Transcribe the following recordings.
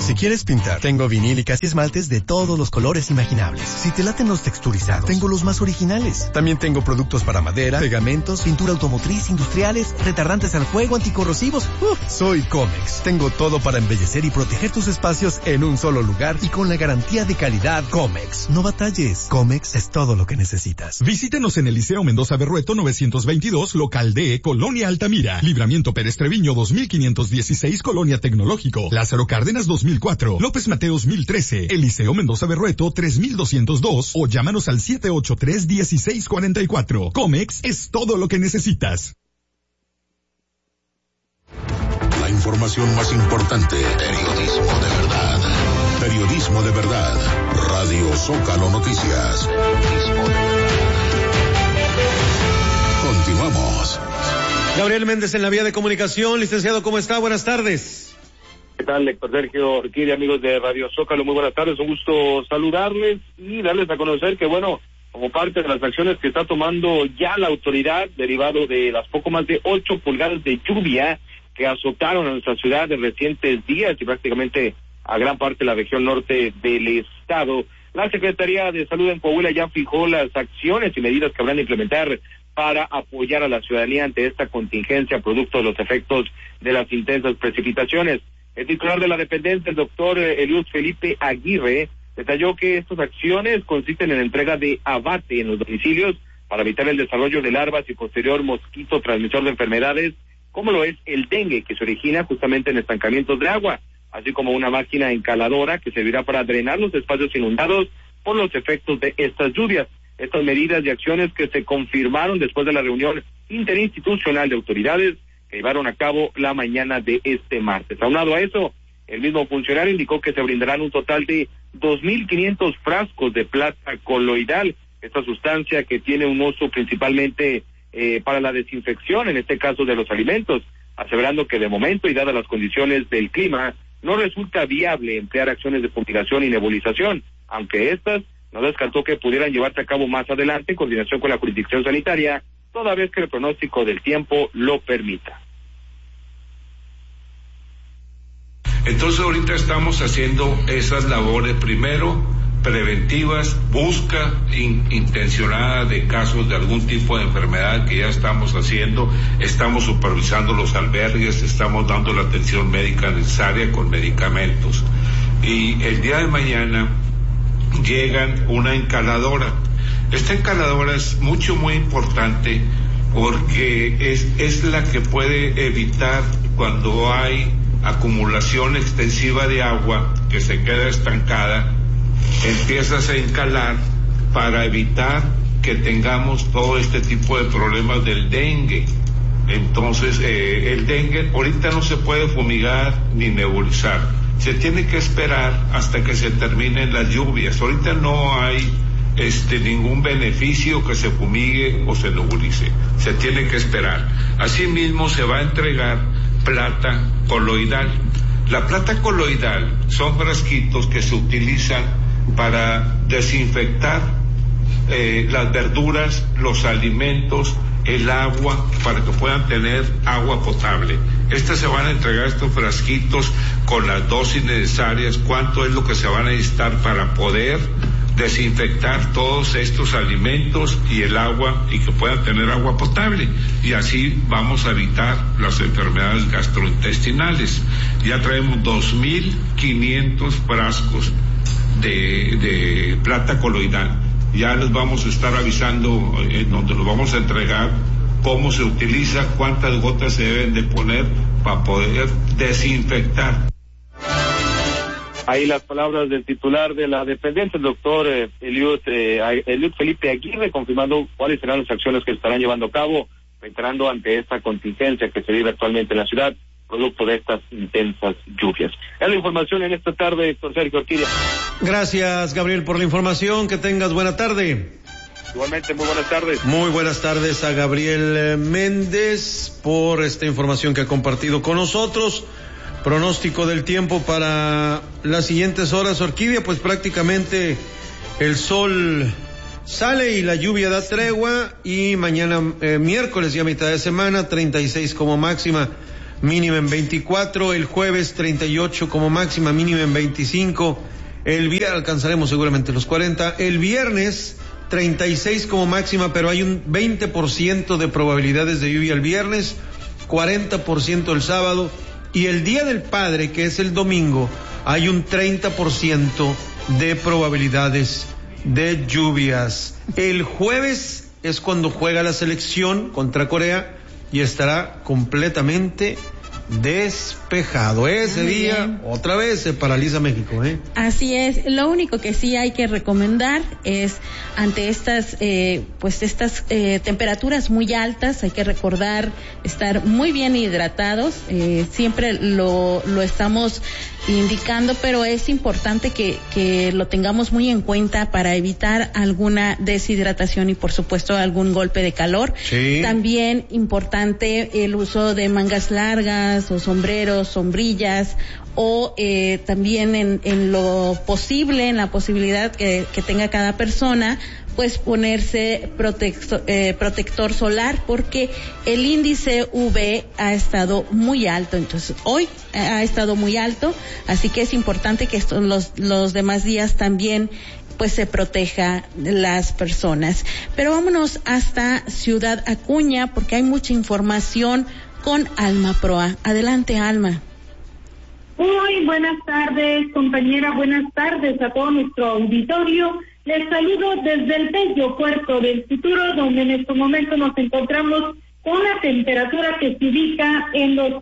Si quieres pintar, tengo vinílicas y esmaltes de todos los colores imaginables. Si te laten los texturizados, tengo los más originales. También tengo productos para madera, pegamentos, pintura automotriz, industriales, retardantes al fuego, anticorrosivos. Soy Comex. Tengo todo para embellecer y proteger tus espacios en un solo lugar y con la garantía de calidad Comex. No batalles. Comex es todo lo que necesitas. Visítenos en el Liceo Mendoza Berrueto 922, local D, Colonia Altamira. Libramiento Pérez Treviño 2516, Colonia Tecnológico. Lázaro Cárdenas 2004. López Mateos 1013. El Liceo Mendoza Berrueto 3202 o llámanos al 783-1644. Comex es todo lo que necesitas. La información más importante. Periodismo de verdad. Periodismo de verdad. Radio Zócalo Noticias. Periodismo de verdad. Continuamos. Gabriel Méndez en la vía de comunicación. Licenciado, ¿cómo está? Buenas tardes. ¿Qué tal, Héctor Sergio Orquídea, amigos de Radio Zócalo? Muy buenas tardes, un gusto saludarles y darles a conocer que, bueno, como parte de las acciones que está tomando ya la autoridad, derivado de las poco más de 8 pulgadas de lluvia que azotaron a nuestra ciudad en recientes días y prácticamente a gran parte de la región norte del estado, la Secretaría de Salud en Coahuila ya fijó las acciones y medidas que habrán de implementar para apoyar a la ciudadanía ante esta contingencia producto de los efectos de las intensas precipitaciones. El titular de la dependencia, el doctor Eliud Felipe Aguirre, detalló que estas acciones consisten en la entrega de abate en los domicilios para evitar el desarrollo de larvas y posterior mosquito transmisor de enfermedades, como lo es el dengue, que se origina justamente en estancamientos de agua, así como una máquina encaladora que servirá para drenar los espacios inundados por los efectos de estas lluvias. Estas medidas y acciones que se confirmaron después de la reunión interinstitucional de autoridades que llevaron a cabo la mañana de este martes. Aunado a eso, el mismo funcionario indicó que se brindarán un total de 2.500 frascos de plata coloidal, esta sustancia que tiene un uso principalmente para la desinfección, en este caso de los alimentos, aseverando que de momento y dadas las condiciones del clima, no resulta viable emplear acciones de fumigación y nebulización, aunque estas no descartó que pudieran llevarse a cabo más adelante en coordinación con la jurisdicción sanitaria, toda vez que el pronóstico del tiempo lo permita. Entonces ahorita estamos haciendo esas labores, primero preventivas, busca intencionada de casos de algún tipo de enfermedad que ya estamos haciendo, estamos supervisando los albergues, estamos dando la atención médica necesaria con medicamentos. Y el día de mañana llegan una encaladora. Esta encaladora es muy importante porque es la que puede evitar cuando hay acumulación extensiva de agua que se queda estancada, empiezas a encalar para evitar que tengamos todo este tipo de problemas del dengue. Entonces, el dengue ahorita no se puede fumigar ni nebulizar, se tiene que esperar hasta que se terminen las lluvias. Ahorita no hay ningún beneficio que se fumigue o se nebulice, se tiene que esperar. Asimismo se va a entregar plata coloidal. La plata coloidal son frasquitos que se utilizan para desinfectar las verduras, los alimentos, el agua, para que puedan tener agua potable. Se van a entregar estos frasquitos con las dosis necesarias, cuánto es lo que se van a necesitar para poder desinfectar todos estos alimentos y el agua y que puedan tener agua potable, y así vamos a evitar las enfermedades gastrointestinales. Ya traemos 2.500 frascos de plata coloidal. Ya les vamos a estar avisando en donde los vamos a entregar, cómo se utiliza, cuántas gotas se deben de poner para poder desinfectar. Ahí las palabras del titular de la dependencia, el doctor Eliud Felipe Aguirre, confirmando cuáles serán las acciones que se estarán llevando a cabo, reiterando ante esta contingencia que se vive actualmente en la ciudad, producto de estas intensas lluvias. Es la información en esta tarde, doctor Sergio Orquídea. Gracias, Gabriel, por la información. Que tengas buena tarde. Igualmente, muy buenas tardes. Muy buenas tardes a Gabriel Méndez por esta información que ha compartido con nosotros. Pronóstico del tiempo para las siguientes horas, Orquídea, pues prácticamente el sol sale y la lluvia da tregua, y mañana miércoles, ya mitad de semana, 36 como máxima. mínima en 24, el jueves 38 como máxima, mínima en 25, el viernes alcanzaremos seguramente los 40, el viernes 36 como máxima, pero hay un 20% de probabilidades de lluvia el viernes, 40% el sábado, y el Día del Padre, que es el domingo, hay un 30% de probabilidades de lluvias. El jueves es cuando juega la selección contra Corea y estará completamente despejado. Ese día otra vez se paraliza México, Así es. Lo único que sí hay que recomendar es, ante estas temperaturas muy altas, hay que recordar estar muy bien hidratados. Siempre lo estamos indicando, pero es importante que lo tengamos muy en cuenta para evitar alguna deshidratación y por supuesto algún golpe de calor. Sí. También importante el uso de mangas largas o sombreros, sombrillas, o también en lo posible, en la posibilidad que tenga cada persona, pues ponerse protector solar, porque el índice UV ha estado muy alto. Entonces hoy ha estado muy alto, así que es importante que los demás días también pues se proteja las personas. Pero vámonos hasta Ciudad Acuña, porque hay mucha información con Alma Proa. Adelante, Alma. Muy buenas tardes, compañera, buenas tardes a todo nuestro auditorio. Les saludo desde el bello puerto del Futuro, donde en este momento nos encontramos con una temperatura que se ubica en los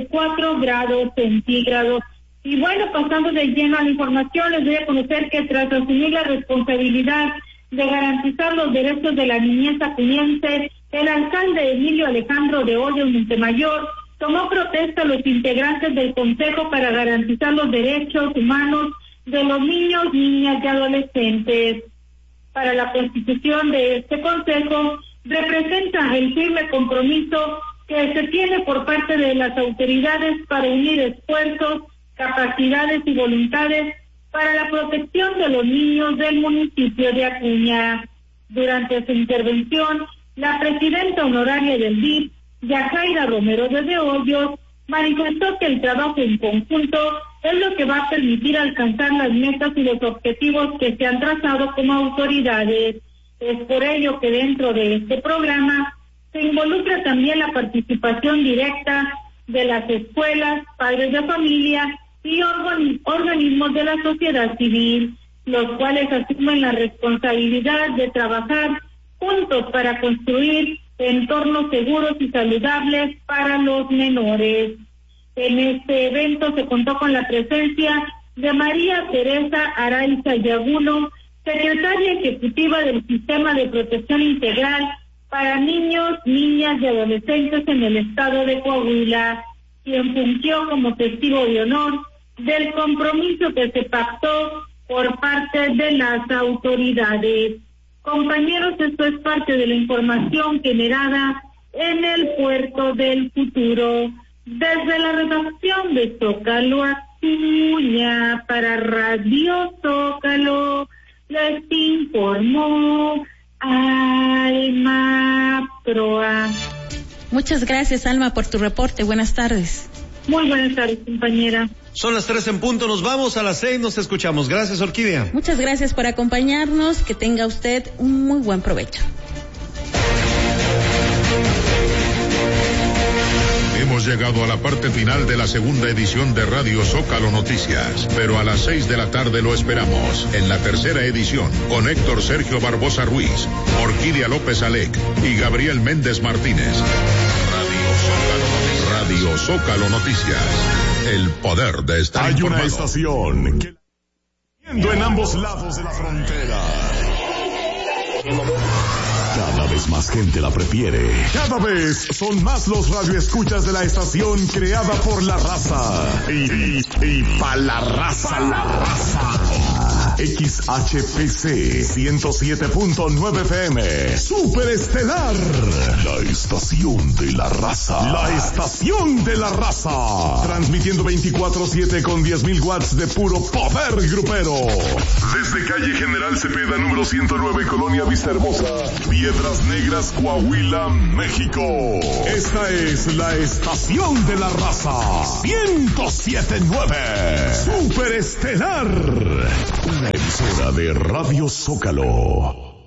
34 grados centígrados. Y bueno, pasando de lleno a la información, les voy a conocer que tras asumir la responsabilidad de garantizar los derechos de la niñez acuñense, el alcalde Emilio Alejandro de Hoyos Montemayor tomó protesta a los integrantes del Consejo para garantizar los derechos humanos de los niños, niñas y adolescentes. Para la constitución de este Consejo representa el firme compromiso que se tiene por parte de las autoridades para unir esfuerzos, capacidades y voluntades para la protección de los niños del municipio de Acuña. Durante su intervención, la presidenta honoraria del DIF, Yajaira Romero de Hoyos, manifestó que el trabajo en conjunto es lo que va a permitir alcanzar las metas y los objetivos que se han trazado como autoridades. Es por ello que dentro de este programa se involucra también la participación directa de las escuelas, padres de familia y organismos de la sociedad civil, los cuales asumen la responsabilidad de trabajar juntos para construir entornos seguros y saludables para los menores. En este evento se contó con la presencia de María Teresa Araiza Yaguno, secretaria ejecutiva del Sistema de Protección Integral para Niños, Niñas y Adolescentes en el estado de Coahuila, quien fungió como testigo de honor del compromiso que se pactó por parte de las autoridades. Compañeros, esto es parte de la información generada en el puerto del Futuro. Desde la redacción de Zócalo Acuña para Radio Zócalo, les informó Alma Proa. Muchas gracias, Alma, por tu reporte. Buenas tardes. Muy buenas tardes, compañera. Son las 3 en punto, nos vamos a las 6, nos escuchamos. Gracias, Orquídea. Muchas gracias por acompañarnos, que tenga usted un muy buen provecho. Hemos llegado a la parte final de la segunda edición de Radio Zócalo Noticias, pero a las 6 de la tarde lo esperamos en la tercera edición con Héctor Sergio Barbosa Ruiz, Orquídea López Alec y Gabriel Méndez Martínez. Radio Zócalo Noticias, el poder de estar informado. Hay una estación que viendo en ambos lados de la frontera. Cada vez más gente la prefiere. Cada vez son más los radioescuchas de la estación creada por la raza. Y pa' la raza. XHPC 107.9 FM. Superestelar. La estación de la raza. La estación de la raza. Transmitiendo 24/7 con 10.000 watts de puro poder grupero. Desde calle General Cepeda, número 109, Colonia Vista Hermosa, Piedras Negras, Coahuila, México. Esta es la estación de la raza. 107.9. Superestelar. Una emisora de Radio Zócalo.